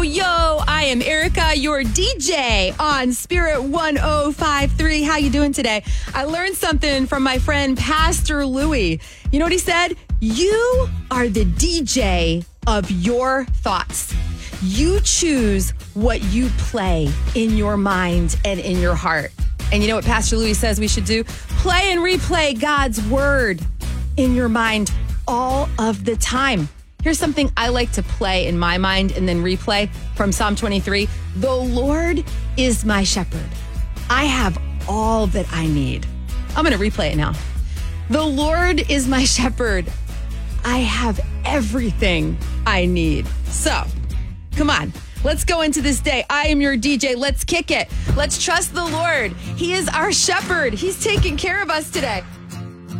Yo, I am Erica, your DJ on Spirit 1053. How you doing today? I learned something from my friend Pastor Louie. You know what he said? You are the DJ of your thoughts. You choose what you play in your mind and in your heart. And you know what Pastor Louie says we should do? Play and replay God's word in your mind all of the time. Here's something I like to play in my mind and then replay from Psalm 23. The Lord is my shepherd. I have all that I need. I'm going to replay it now. The Lord is my shepherd. I have everything I need. So, come on. Let's go into this day. I am your DJ. Let's kick it. Let's trust the Lord. He is our shepherd. He's taking care of us today.